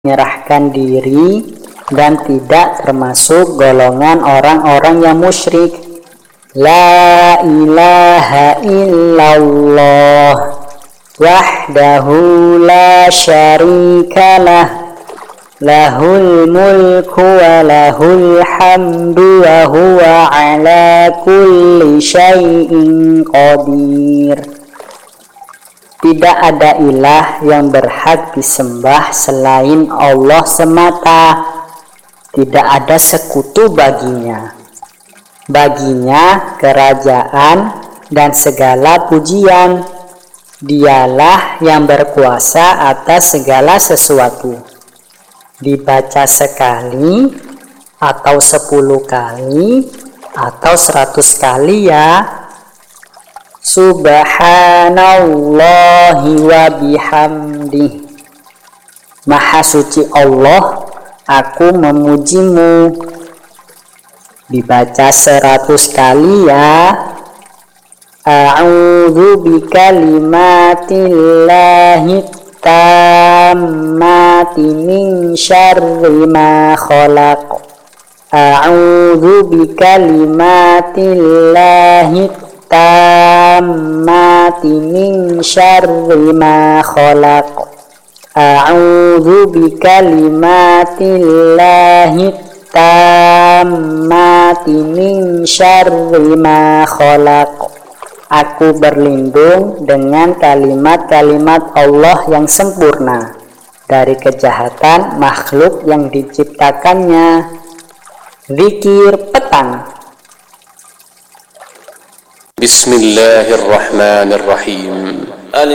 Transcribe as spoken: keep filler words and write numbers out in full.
menyerahkan diri dan tidak termasuk golongan orang-orang yang musyrik. La ilaha illallah wahdahu la syarikalah lahul mulku wa lahul hamdu wa huwa ala kulli syai'in qadir. Tidak ada ilah yang berhak disembah selain Allah semata. Tidak ada sekutu baginya. Baginya kerajaan dan segala pujian. Dialah yang berkuasa atas segala sesuatu. Dibaca sekali atau sepuluh kali atau seratus kali ya. Subhanallahi wa bihamdih. Maha suci Allah, aku memujimu. Dibaca seratus kali ya. A'udzu bikalimatillahi tammati min syarri ma khalaq. A'udzu bikalimatillahi tammati min syarri ma khalaq. A'udzu bikalimatillahi tammati min syarri ma khalaq. Aku berlindung dengan kalimat-kalimat Allah yang sempurna dari kejahatan makhluk yang diciptakannya. Zikir petang. Bismillahirrahmanirrahim.